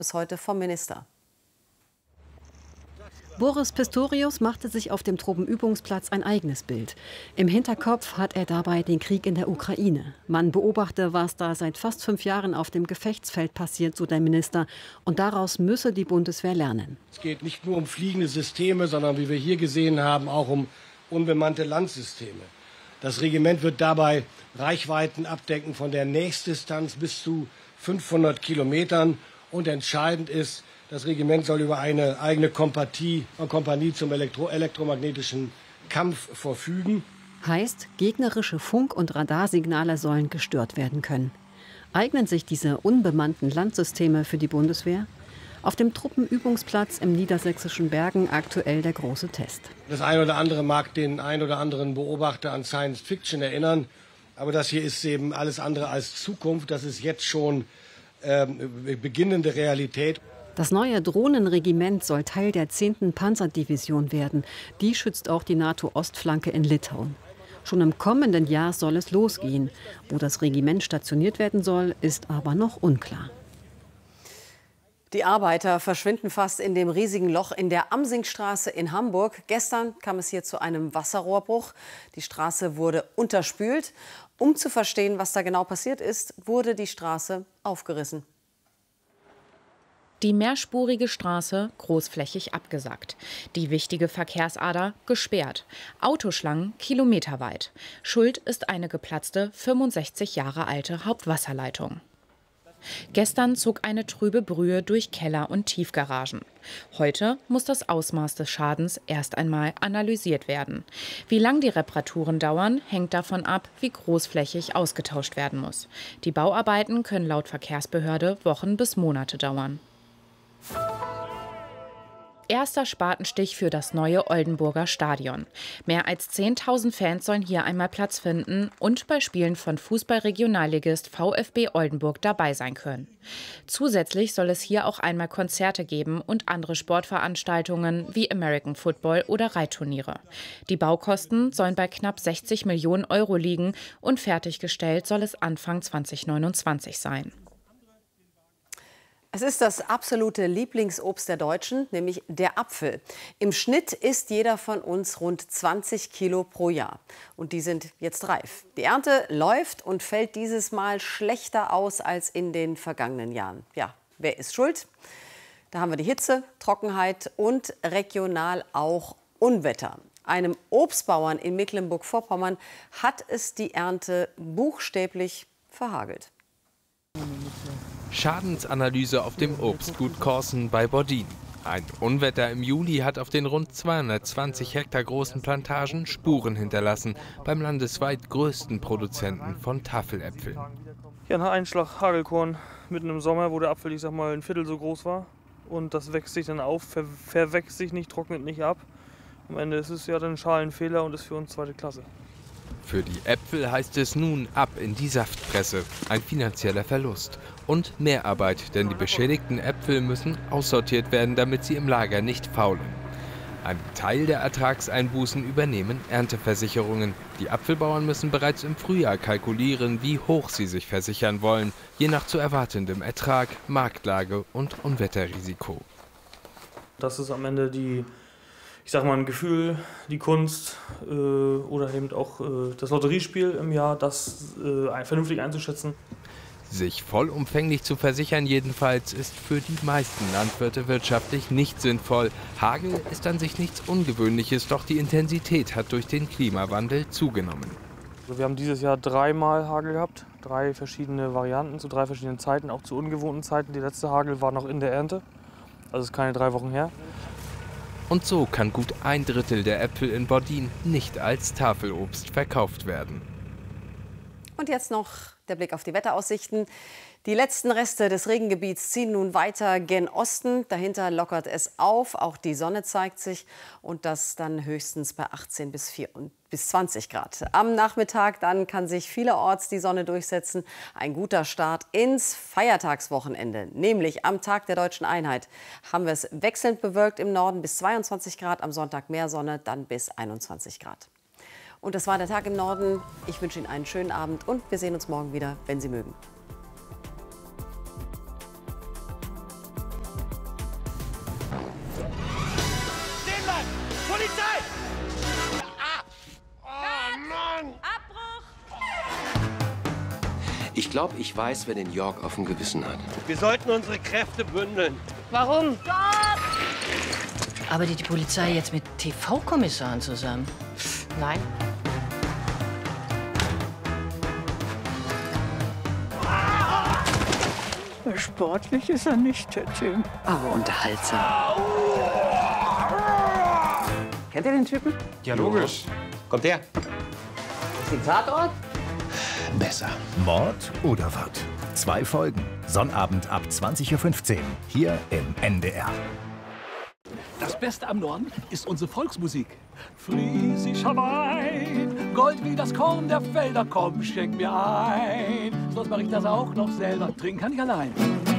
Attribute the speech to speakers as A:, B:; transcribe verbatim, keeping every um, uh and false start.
A: Bis heute vom Minister.
B: Boris Pistorius machte sich auf dem Truppenübungsplatz ein eigenes Bild. Im Hinterkopf hat er dabei den Krieg in der Ukraine. Man beobachte, was da seit fast fünf Jahren auf dem Gefechtsfeld passiert, so der Minister. Und daraus müsse die Bundeswehr lernen.
C: Es geht nicht nur um fliegende Systeme, sondern, wie wir hier gesehen haben, auch um unbemannte Landsysteme. Das Regiment wird dabei Reichweiten abdecken von der Nächstdistanz bis zu fünfhundert Kilometern. Und entscheidend ist, das Regiment soll über eine eigene Kompanie, Kompanie zum Elektro elektromagnetischen Kampf verfügen.
B: Heißt, gegnerische Funk- und Radarsignale sollen gestört werden können. Eignen sich diese unbemannten Landsysteme für die Bundeswehr? Auf dem Truppenübungsplatz im niedersächsischen Bergen aktuell der große Test.
C: Das eine oder andere mag den ein oder anderen Beobachter an Science Fiction erinnern. Aber das hier ist eben alles andere als Zukunft. Das ist jetzt schon äh, beginnende Realität.
B: Das neue Drohnenregiment soll Teil der zehnten Panzerdivision werden. Die schützt auch die NATO-Ostflanke in Litauen. Schon im kommenden Jahr soll es losgehen. Wo das Regiment stationiert werden soll, ist aber noch unklar.
A: Die Arbeiter verschwinden fast in dem riesigen Loch in der Amsingstraße in Hamburg. Gestern kam es hier zu einem Wasserrohrbruch. Die Straße wurde unterspült. Um zu verstehen, was da genau passiert ist, wurde die Straße aufgerissen.
D: Die mehrspurige Straße großflächig abgesackt. Die wichtige Verkehrsader gesperrt. Autoschlangen kilometerweit. Schuld ist eine geplatzte, fünfundsechzig Jahre alte Hauptwasserleitung. Gestern zog eine trübe Brühe durch Keller und Tiefgaragen. Heute muss das Ausmaß des Schadens erst einmal analysiert werden. Wie lang die Reparaturen dauern, hängt davon ab, wie großflächig ausgetauscht werden muss. Die Bauarbeiten können laut Verkehrsbehörde Wochen bis Monate dauern. Erster Spatenstich für das neue Oldenburger Stadion. Mehr als zehntausend Fans sollen hier einmal Platz finden und bei Spielen von Fußball-Regionalligist VfB Oldenburg dabei sein können. Zusätzlich soll es hier auch einmal Konzerte geben und andere Sportveranstaltungen wie American Football oder Reitturniere. Die Baukosten sollen bei knapp sechzig Millionen Euro liegen und fertiggestellt soll es Anfang zweitausendneunundzwanzig sein.
A: Es ist das absolute Lieblingsobst der Deutschen, nämlich der Apfel. Im Schnitt isst jeder von uns rund zwanzig Kilo pro Jahr. Und die sind jetzt reif. Die Ernte läuft und fällt dieses Mal schlechter aus als in den vergangenen Jahren. Ja, wer ist schuld? Da haben wir die Hitze, Trockenheit und regional auch Unwetter. Einem Obstbauern in Mecklenburg-Vorpommern hat es die Ernte buchstäblich verhagelt.
E: Schadensanalyse auf dem Obstgut Korsen bei Bordin. Ein Unwetter im Juli hat auf den rund zweihundertzwanzig Hektar großen Plantagen Spuren hinterlassen, beim landesweit größten Produzenten von Tafeläpfeln.
F: Ja, ein Einschlag Hagelkorn mitten im Sommer, wo der Apfel, ich sag mal, ein Viertel so groß war. Und das wächst sich dann auf, ver verwächst sich nicht, trocknet nicht ab. Am Ende ist es ja dann ein Schalenfehler und ist für uns zweite Klasse.
E: Für die Äpfel heißt es nun ab in die Saftpresse. Ein finanzieller Verlust. Und Mehrarbeit, denn die beschädigten Äpfel müssen aussortiert werden, damit sie im Lager nicht faulen. Einen Teil der Ertragseinbußen übernehmen Ernteversicherungen. Die Apfelbauern müssen bereits im Frühjahr kalkulieren, wie hoch sie sich versichern wollen, je nach zu erwartendem Ertrag, Marktlage und Unwetterrisiko.
F: Das ist am Ende die, ich sag mal, ein Gefühl, die Kunst äh, oder eben auch äh, das Lotteriespiel im Jahr, das äh, vernünftig einzuschätzen.
E: Sich vollumfänglich zu versichern jedenfalls ist für die meisten Landwirte wirtschaftlich nicht sinnvoll. Hagel ist an sich nichts Ungewöhnliches, doch die Intensität hat durch den Klimawandel zugenommen.
F: Also wir haben dieses Jahr dreimal Hagel gehabt, drei verschiedene Varianten zu drei verschiedenen Zeiten, auch zu ungewohnten Zeiten. Die letzte Hagel war noch in der Ernte, also ist keine drei Wochen her.
E: Und so kann gut ein Drittel der Äpfel in Bordin nicht als Tafelobst verkauft werden.
A: Und jetzt noch der Blick auf die Wetteraussichten. Die letzten Reste des Regengebiets ziehen nun weiter gen Osten. Dahinter lockert es auf. Auch die Sonne zeigt sich. Und das dann höchstens bei achtzehn bis zwanzig Grad. Am Nachmittag dann kann sich vielerorts die Sonne durchsetzen. Ein guter Start ins Feiertagswochenende. Nämlich am Tag der Deutschen Einheit haben wir es wechselnd bewölkt im Norden bis zweiundzwanzig Grad. Am Sonntag mehr Sonne, dann bis einundzwanzig Grad. Und das war der Tag im Norden. Ich wünsche Ihnen einen schönen Abend und wir sehen uns morgen wieder, wenn Sie mögen.
G: Ich glaube, ich weiß, wer den Jörg auf dem Gewissen hat.
H: Wir sollten unsere Kräfte bündeln.
I: Warum? Arbeitet die Polizei jetzt mit T V-Kommissaren zusammen? Nein.
J: Sportlich ist er nicht, der Tim.
I: Aber unterhaltsam.
J: Kennt ihr den Typen?
H: Ja, logisch.
J: Kommt her.
I: Ist ein Tatort?
K: Besser. Mord oder Wirt? Zwei Folgen. Sonnabend ab zwanzig Uhr fünfzehn. Hier im N D R.
L: Das Beste am Norden ist unsere Volksmusik. Friesischer Wein, Gold wie das Korn der Felder, komm, schenk mir ein. Sonst mach ich das auch noch selber, trinken kann ich allein.